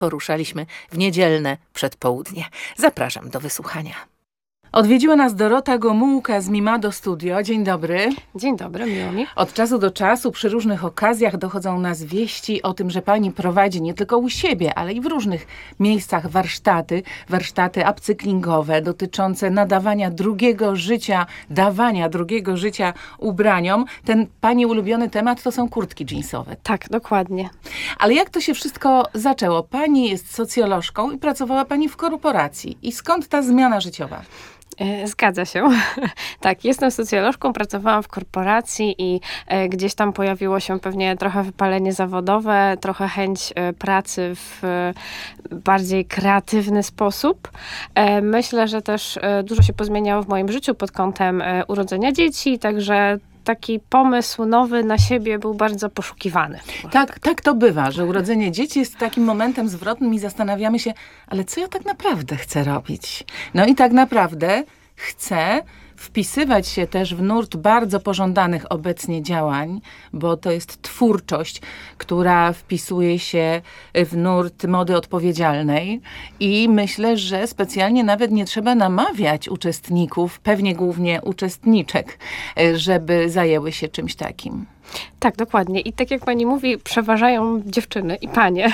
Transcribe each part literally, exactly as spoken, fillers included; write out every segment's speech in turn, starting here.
poruszaliśmy w niedzielne przedpołudnie. Zapraszam do wysłuchania. Odwiedziła nas Dorota Gomułka z Mimado Studio. Dzień dobry. Dzień dobry, miło mi. Od czasu do czasu przy różnych okazjach dochodzą nas wieści o tym, że pani prowadzi nie tylko u siebie, ale i w różnych miejscach warsztaty, warsztaty upcyklingowe dotyczące nadawania drugiego życia, dawania drugiego życia ubraniom. Ten pani ulubiony temat to są kurtki dżinsowe. Tak, dokładnie. Ale jak to się wszystko zaczęło? Pani jest socjolożką i pracowała pani w korporacji. I skąd ta zmiana życiowa? Zgadza się. Tak, jestem socjolożką, pracowałam w korporacji i e, gdzieś tam pojawiło się pewnie trochę wypalenie zawodowe, trochę chęć e, pracy w e, bardziej kreatywny sposób. E, myślę, że też e, dużo się pozmieniało w moim życiu pod kątem e, urodzenia dzieci, także taki pomysł nowy na siebie był bardzo poszukiwany. Tak, tak to bywa, że urodzenie dzieci jest takim momentem zwrotnym i zastanawiamy się, ale co ja tak naprawdę chcę robić? No i tak naprawdę chcę wpisywać się też w nurt bardzo pożądanych obecnie działań, bo to jest twórczość, która wpisuje się w nurt mody odpowiedzialnej i myślę, że specjalnie nawet nie trzeba namawiać uczestników, pewnie głównie uczestniczek, żeby zajęły się czymś takim. Tak, dokładnie. I tak jak pani mówi, przeważają dziewczyny i panie.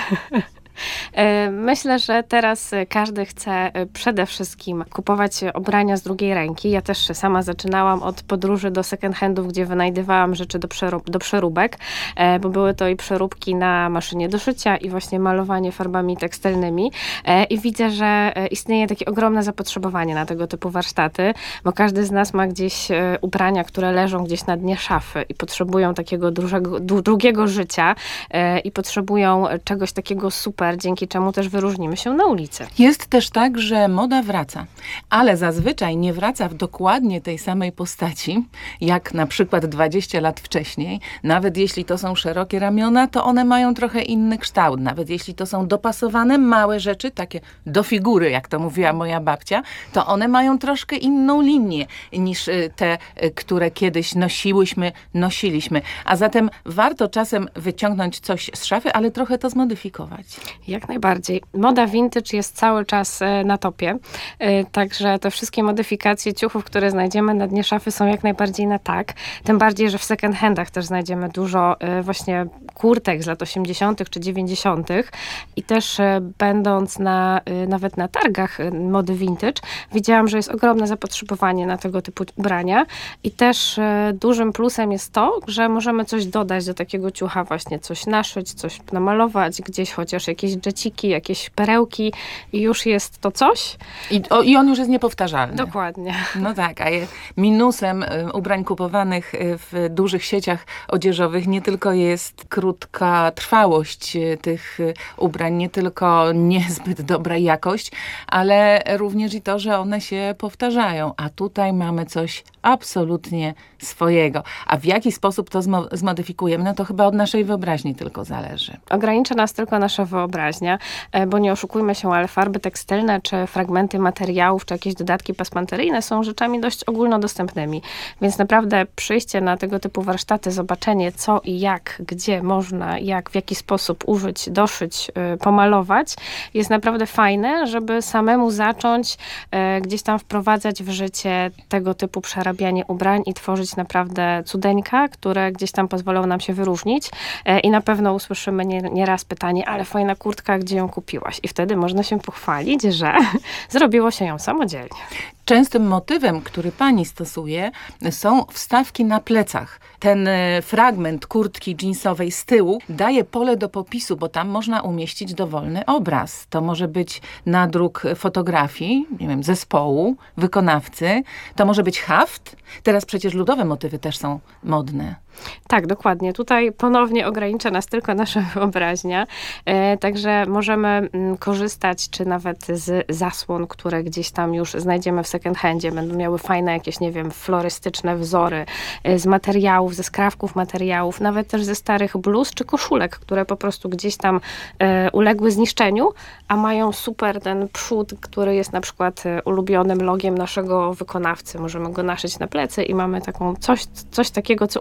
Myślę, że teraz każdy chce przede wszystkim kupować ubrania z drugiej ręki. Ja też sama zaczynałam od podróży do second handów, gdzie wynajdywałam rzeczy do, przerób, do przeróbek, bo były to i przeróbki na maszynie do szycia i właśnie malowanie farbami tekstylnymi. I widzę, że istnieje takie ogromne zapotrzebowanie na tego typu warsztaty, bo każdy z nas ma gdzieś ubrania, które leżą gdzieś na dnie szafy i potrzebują takiego drugiego, drugiego życia i potrzebują czegoś takiego super, dzięki czemu też wyróżnimy się na ulicy. Jest też tak, że moda wraca, ale zazwyczaj nie wraca w dokładnie tej samej postaci, jak na przykład dwadzieścia lat wcześniej. Nawet jeśli to są szerokie ramiona, to one mają trochę inny kształt. Nawet jeśli to są dopasowane małe rzeczy, takie do figury, jak to mówiła moja babcia, to one mają troszkę inną linię niż te, które kiedyś nosiłyśmy, nosiliśmy. A zatem warto czasem wyciągnąć coś z szafy, ale trochę to zmodyfikować. Jak najbardziej. Moda vintage jest cały czas na topie, także te wszystkie modyfikacje ciuchów, które znajdziemy na dnie szafy, są jak najbardziej na tak. Tym bardziej, że w second handach też znajdziemy dużo właśnie kurtek z lat osiemdziesiątych czy dziewięćdziesiątych i też będąc na, nawet na targach mody vintage, widziałam, że jest ogromne zapotrzebowanie na tego typu ubrania i też dużym plusem jest to, że możemy coś dodać do takiego ciucha, właśnie coś naszyć, coś namalować, gdzieś chociaż jakieś dżeciki, jakieś perełki i już jest to coś. I, o, i on już jest niepowtarzalny. Dokładnie. No tak, a minusem ubrań kupowanych w dużych sieciach odzieżowych nie tylko jest krótka trwałość tych ubrań, nie tylko niezbyt dobra jakość, ale również i to, że one się powtarzają. A tutaj mamy coś absolutnie swojego. A w jaki sposób to zmodyfikujemy, no to chyba od naszej wyobraźni tylko zależy. Ogranicza nas tylko nasza wyobraźnia, bo nie oszukujmy się, ale farby tekstylne, czy fragmenty materiałów, czy jakieś dodatki pasmanteryjne są rzeczami dość ogólnodostępnymi. Więc naprawdę przyjście na tego typu warsztaty, zobaczenie co i jak, gdzie można, jak, w jaki sposób użyć, doszyć, pomalować, jest naprawdę fajne, żeby samemu zacząć gdzieś tam wprowadzać w życie tego typu przerabianie ubrań i tworzyć naprawdę cudeńka, które gdzieś tam pozwolą nam się wyróżnić i na pewno usłyszymy nie, nie raz pytanie, ale fajna kurtka, gdzie ją kupiłaś? I wtedy można się pochwalić, że zrobiło się ją samodzielnie. Częstym motywem, który pani stosuje, są wstawki na plecach. Ten fragment kurtki dżinsowej z tyłu daje pole do popisu, bo tam można umieścić dowolny obraz. To może być nadruk fotografii, nie wiem, zespołu, wykonawcy. To może być haft. Teraz przecież ludowe motywy też są modne. Tak, dokładnie. Tutaj ponownie ogranicza nas tylko nasza wyobraźnia. E, także możemy m, korzystać, czy nawet z zasłon, które gdzieś tam już znajdziemy w second handzie. Będą miały fajne jakieś, nie wiem, florystyczne wzory e, z materiałów, ze skrawków materiałów, nawet też ze starych bluz czy koszulek, które po prostu gdzieś tam e, uległy zniszczeniu, a mają super ten przód, który jest na przykład ulubionym logiem naszego wykonawcy. Możemy go naszyć na plecy i mamy taką coś, coś takiego, co uwielbiamy.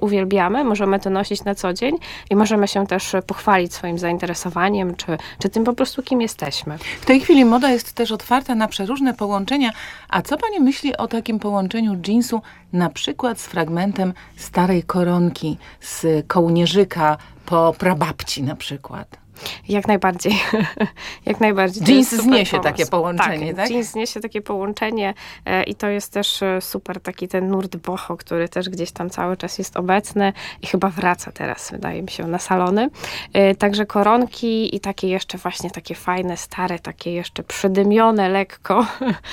wybieramy, możemy to nosić na co dzień i możemy się też pochwalić swoim zainteresowaniem, czy, czy tym po prostu, kim jesteśmy. W tej chwili moda jest też otwarta na przeróżne połączenia. A co pani myśli o takim połączeniu jeansu na przykład z fragmentem starej koronki, z kołnierzyka po prababci na przykład? Jak najbardziej. Jak najbardziej. To Jeans jest super zniesie pomysł. takie połączenie, tak? tak? Jeans zniesie takie połączenie e, i to jest też e, super taki ten nurt boho, który też gdzieś tam cały czas jest obecny i chyba wraca teraz, wydaje mi się, na salony. E, także koronki i takie jeszcze właśnie takie fajne, stare, takie jeszcze przydymione lekko,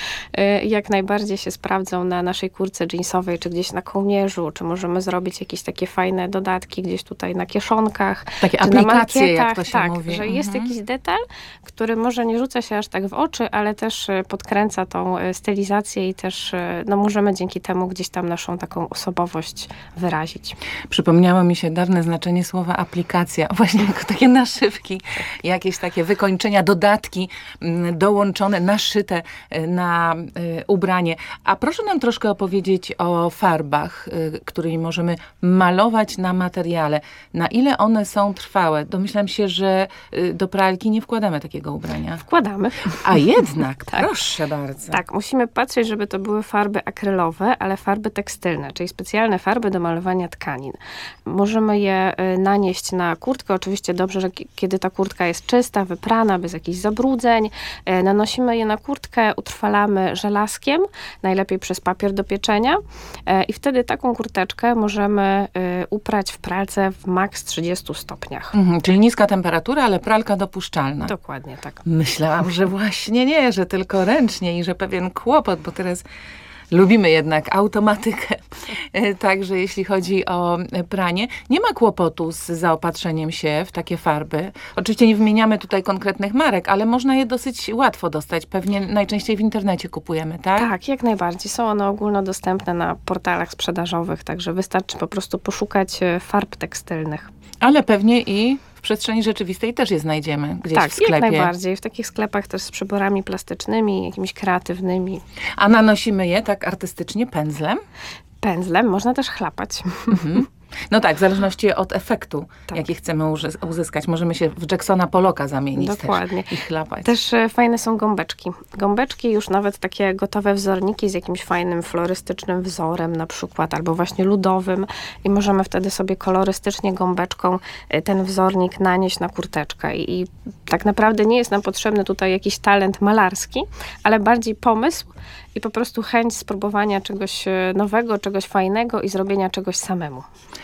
e, jak najbardziej się sprawdzą na naszej kurtce jeansowej, czy gdzieś na kołnierzu, czy możemy zrobić jakieś takie fajne dodatki gdzieś tutaj na kieszonkach. Takie czy aplikacje, na jak to się tak, mówi. że jest Mhm. jakiś detal, który może nie rzuca się aż tak w oczy, ale też e, podkręca tą e, stylizację i też e, no, możemy dzięki temu gdzieś tam naszą taką osobowość wyrazić. Przypomniało mi się dawne znaczenie słowa aplikacja. Właśnie jako takie naszywki, jakieś takie wykończenia, dodatki mm, dołączone, naszyte y, na y, ubranie. A proszę nam troszkę opowiedzieć o farbach, y, którymi możemy malować na materiale. Na ile one są trwałe? Domyślam się, że y, do pralki nie wkładamy takiego ubrania. Wkładamy. A jednak, Tak. proszę bardzo. Tak, musimy patrzeć, żeby to były farby akrylowe, ale farby tekstylne, czyli specjalne farby do malowania tkanin. Możemy je y, nanieść na kurtkę. Oczywiście dobrze, że k- kiedy ta kurtka jest czysta, wyprana, bez jakichś zabrudzeń. Y, nanosimy je na kurtkę, utrwalamy żelazkiem, najlepiej przez papier do pieczenia. Y, I wtedy taką kurteczkę możemy y, uprać w pralce w maks trzydziestu stopniach. Mhm, czyli niska temperatura, ale pralka dopuszczalna. Dokładnie tak. Myślałam, że właśnie nie, że tylko ręcznie i że pewien kłopot, bo teraz lubimy jednak automatykę. E, Także jeśli chodzi o e, pranie, nie ma kłopotu z zaopatrzeniem się w takie farby. Oczywiście nie wymieniamy tutaj konkretnych marek, ale można je dosyć łatwo dostać. Pewnie najczęściej w internecie kupujemy, tak? Tak, jak najbardziej. Są one ogólnodostępne na portalach sprzedażowych, także wystarczy po prostu poszukać e, farb tekstylnych. Ale pewnie i w przestrzeni rzeczywistej też je znajdziemy gdzieś Tak, w sklepie. jak najbardziej. W takich sklepach też z przyborami plastycznymi, jakimiś kreatywnymi. A nanosimy je tak artystycznie pędzlem? Pędzlem można też chlapać. Mhm. No tak, w zależności od efektu, Tak. jaki chcemy uzy- uzyskać. Możemy się w Jacksona Pollocka zamienić Dokładnie. też i chlapać. Też e, fajne są gąbeczki. Gąbeczki, już nawet takie gotowe wzorniki z jakimś fajnym florystycznym wzorem na przykład, albo właśnie ludowym i możemy wtedy sobie kolorystycznie gąbeczką e, ten wzornik nanieść na kurteczkę. I, I tak naprawdę nie jest nam potrzebny tutaj jakiś talent malarski, ale bardziej pomysł i po prostu chęć spróbowania czegoś e, nowego, czegoś fajnego i zrobienia czegoś samemu.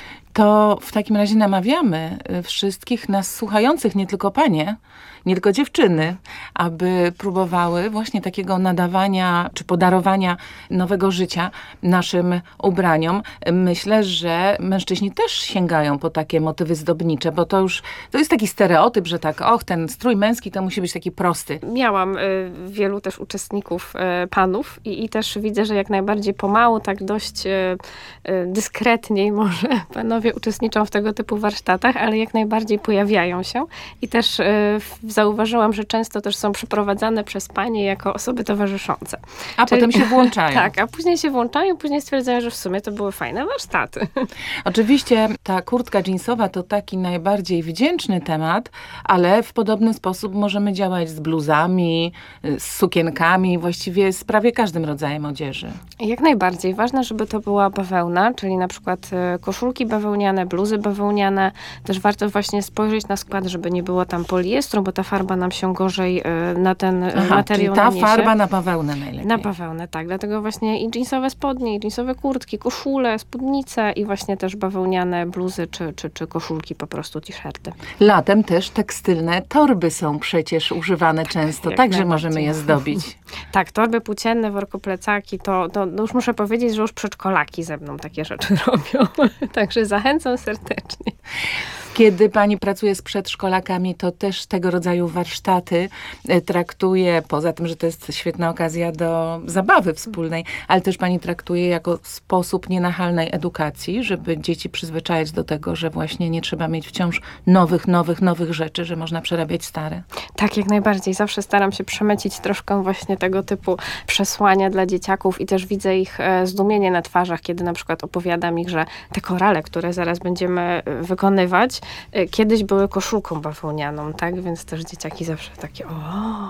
To w takim razie namawiamy y, wszystkich nas słuchających, nie tylko panie, nie tylko dziewczyny, aby próbowały właśnie takiego nadawania czy podarowania nowego życia naszym ubraniom. Myślę, że mężczyźni też sięgają po takie motywy zdobnicze, bo to już, to jest taki stereotyp, że tak, och, ten strój męski to musi być taki prosty. Miałam y, wielu też uczestników, y, panów i, i też widzę, że jak najbardziej pomału, tak dość y, y, dyskretniej może panowie uczestniczą w tego typu warsztatach, ale jak najbardziej pojawiają się i też y, zauważyłam, że często też są przeprowadzane przez panie jako osoby towarzyszące. A Czyli- potem się włączają. Tak, a później się włączają, później stwierdzają, że w sumie to były fajne warsztaty. Oczywiście ta kurtka jeansowa to taki najbardziej wdzięczny temat, ale w podobny sposób możemy działać z bluzami, z sukienkami, właściwie z prawie każdym rodzajem odzieży. Jak najbardziej. Ważne, żeby to była bawełna, czyli na przykład e, koszulki bawełniane, bluzy bawełniane. Też warto właśnie spojrzeć na skład, żeby nie było tam poliestru, bo ta farba nam się gorzej e, na ten e, Aha, materiał czyli ta naniesie. farba na bawełnę najlepiej. Na bawełnę, tak. Dlatego właśnie i jeansowe spodnie, i jeansowe kurtki, koszule, spódnice i właśnie też bawełniane bluzy czy, czy, czy koszulki, po prostu t-shirty. Latem też tekstylne torby są przecież używane często, jak także najbardziej. możemy je zdobić. Tak, torby płócienne, workoplecaki, to, to no już muszę powiedzieć, że już przedszkolaki ze mną takie rzeczy robią. Także zachęcam serdecznie. Kiedy pani pracuje z przedszkolakami, to też tego rodzaju warsztaty e, traktuje, poza tym, że to jest świetna okazja do zabawy wspólnej, ale też pani traktuje jako sposób nienachalnej edukacji, żeby dzieci przyzwyczajać do tego, że właśnie nie trzeba mieć wciąż nowych, nowych, nowych rzeczy, że można przerabiać stare. Tak, jak najbardziej. Zawsze staram się przemycić troszkę właśnie tego typu przesłania dla dzieciaków i też widzę ich e, zdumienie na twarzach, kiedy na przykład opowiadam ich, że te korale, które zaraz będziemy e, wykonywać, e, kiedyś były koszulką bawełnianą, tak? Więc też dzieciaki zawsze takie, o,